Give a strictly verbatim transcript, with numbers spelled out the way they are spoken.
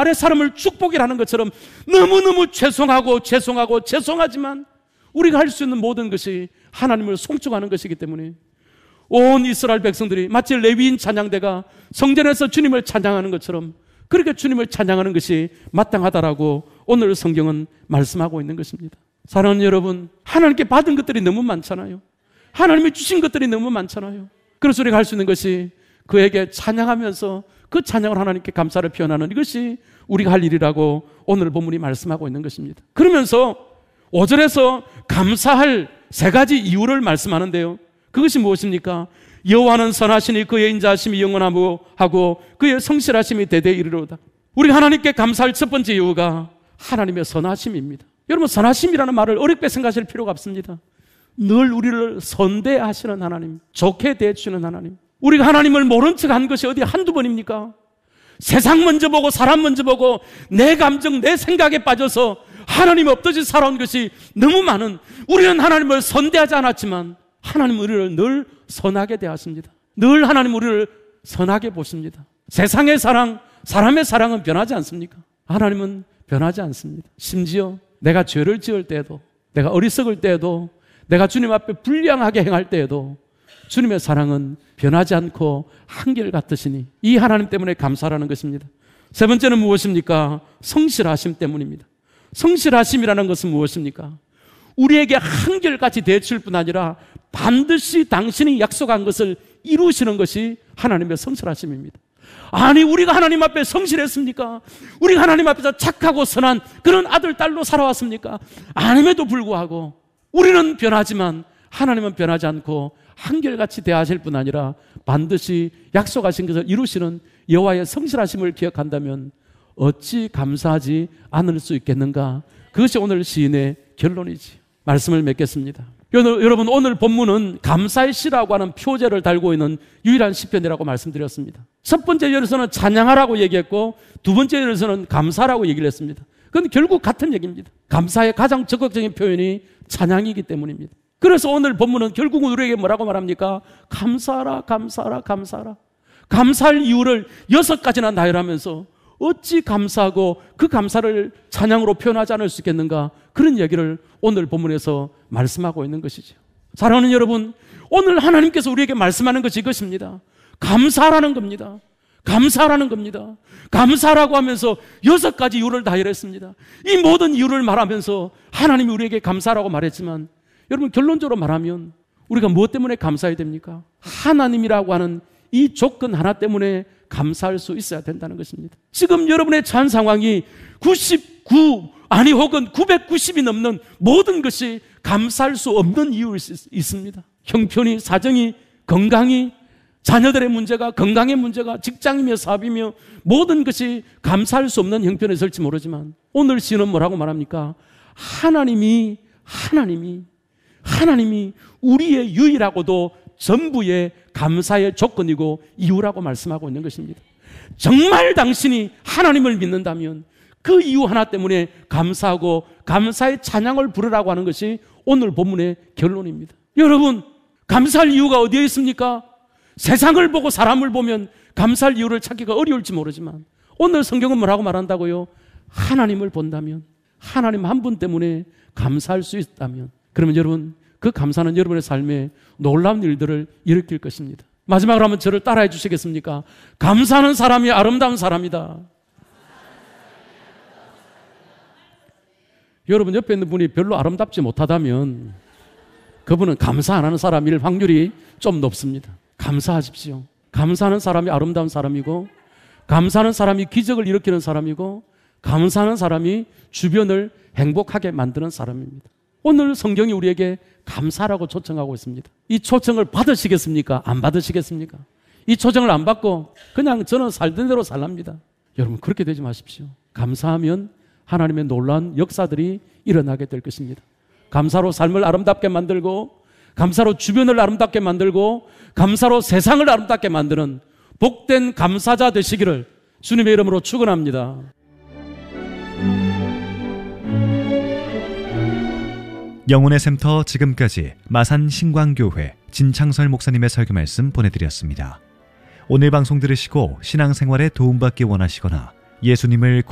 아래 사람을 축복이라는 것처럼 너무너무 죄송하고 죄송하고 죄송하지만 우리가 할 수 있는 모든 것이 하나님을 송축하는 것이기 때문에 온 이스라엘 백성들이 마치 레위인 찬양대가 성전에서 주님을 찬양하는 것처럼 그렇게 주님을 찬양하는 것이 마땅하다라고 오늘 성경은 말씀하고 있는 것입니다. 사랑하는 여러분, 하나님께 받은 것들이 너무 많잖아요. 하나님이 주신 것들이 너무 많잖아요. 그래서 우리가 할 수 있는 것이 그에게 찬양하면서 그 찬양을 하나님께 감사를 표현하는 이것이 우리가 할 일이라고 오늘 본문이 말씀하고 있는 것입니다. 그러면서 오 절에서 감사할 세 가지 이유를 말씀하는데요. 그것이 무엇입니까? 여호와는 선하시니 그의 인자하심이 영원하고 하고 그의 성실하심이 대대에 이르로다. 우리가 하나님께 감사할 첫 번째 이유가 하나님의 선하심입니다. 여러분, 선하심이라는 말을 어렵게 생각하실 필요가 없습니다. 늘 우리를 선대하시는 하나님, 좋게 대해주시는 하나님. 우리가 하나님을 모른 척 한 것이 어디 한두 번입니까? 세상 먼저 보고 사람 먼저 보고 내 감정, 내 생각에 빠져서 하나님 없듯이 살아온 것이 너무 많은, 우리는 하나님을 선대하지 않았지만 하나님 우리를 늘 선하게 대하십니다. 늘 하나님 우리를 선하게 보십니다. 세상의 사랑, 사람의 사랑은 변하지 않습니까? 하나님은 변하지 않습니다. 심지어 내가 죄를 지을 때에도, 내가 어리석을 때에도, 내가 주님 앞에 불량하게 행할 때에도 주님의 사랑은 변하지 않고 한결같으시니 이 하나님 때문에 감사라는 것입니다. 세 번째는 무엇입니까? 성실하심 때문입니다. 성실하심이라는 것은 무엇입니까? 우리에게 한결같이 대해줄 뿐 아니라 반드시 당신이 약속한 것을 이루시는 것이 하나님의 성실하심입니다. 아니, 우리가 하나님 앞에 성실했습니까? 우리가 하나님 앞에서 착하고 선한 그런 아들, 딸로 살아왔습니까? 아님에도 불구하고 우리는 변하지만 하나님은 변하지 않고 한결같이 대하실 뿐 아니라 반드시 약속하신 것을 이루시는 여호와의 성실하심을 기억한다면 어찌 감사하지 않을 수 있겠는가? 그것이 오늘 시인의 결론이지. 말씀을 맺겠습니다. 여러분, 오늘 본문은 감사의 시라고 하는 표제를 달고 있는 유일한 시편이라고 말씀드렸습니다. 첫 번째 절에서는 찬양하라고 얘기했고 두 번째 절에서는 감사라고 얘기를 했습니다. 그건 결국 같은 얘기입니다. 감사의 가장 적극적인 표현이 찬양이기 때문입니다. 그래서 오늘 본문은 결국은 우리에게 뭐라고 말합니까? 감사하라, 감사하라, 감사하라. 감사할 이유를 여섯 가지나 나열하면서 어찌 감사하고 그 감사를 찬양으로 표현하지 않을 수 있겠는가? 그런 얘기를 오늘 본문에서 말씀하고 있는 것이죠. 사랑하는 여러분, 오늘 하나님께서 우리에게 말씀하는 것이 이것입니다. 감사하라는 겁니다. 감사하라는 겁니다. 감사라고 하면서 여섯 가지 이유를 나열했습니다. 이 모든 이유를 말하면서 하나님이 우리에게 감사라고 말했지만 여러분, 결론적으로 말하면 우리가 무엇 때문에 감사해야 됩니까? 하나님이라고 하는 이 조건 하나 때문에 감사할 수 있어야 된다는 것입니다. 지금 여러분의 처한 상황이 구십구 아니 혹은 구백구십이 넘는 모든 것이 감사할 수 없는 이유가 있습니다. 형편이, 사정이, 건강이, 자녀들의 문제가, 건강의 문제가, 직장이며 사업이며 모든 것이 감사할 수 없는 형편에 있을지 모르지만 오늘 시는 뭐라고 말합니까? 하나님이 하나님이 하나님이 우리의 유일하고도 전부의 감사의 조건이고 이유라고 말씀하고 있는 것입니다. 정말 당신이 하나님을 믿는다면 그 이유 하나 때문에 감사하고 감사의 찬양을 부르라고 하는 것이 오늘 본문의 결론입니다. 여러분, 감사할 이유가 어디에 있습니까? 세상을 보고 사람을 보면 감사할 이유를 찾기가 어려울지 모르지만 오늘 성경은 뭐라고 말한다고요? 하나님을 본다면, 하나님 한 분 때문에 감사할 수 있다면, 그러면 여러분, 그 감사는 여러분의 삶에 놀라운 일들을 일으킬 것입니다. 마지막으로 한번 저를 따라해 주시겠습니까? 감사하는 사람이 아름다운 사람이다. 여러분, 옆에 있는 분이 별로 아름답지 못하다면 그분은 감사 안 하는 사람일 확률이 좀 높습니다. 감사하십시오. 감사하는 사람이 아름다운 사람이고, 감사하는 사람이 기적을 일으키는 사람이고, 감사하는 사람이 주변을 행복하게 만드는 사람입니다. 오늘 성경이 우리에게 감사라고 초청하고 있습니다. 이 초청을 받으시겠습니까? 안 받으시겠습니까? 이 초청을 안 받고 그냥 저는 살던 대로 살랍니다. 여러분, 그렇게 되지 마십시오. 감사하면 하나님의 놀라운 역사들이 일어나게 될 것입니다. 감사로 삶을 아름답게 만들고, 감사로 주변을 아름답게 만들고, 감사로 세상을 아름답게 만드는 복된 감사자 되시기를 주님의 이름으로 축원합니다. 영혼의 샘터, 지금까지 마산 신광교회 진창설 목사님의 설교 말씀 보내드렸습니다. 오늘 방송 들으시고 신앙생활에 도움받기 원하시거나 예수님을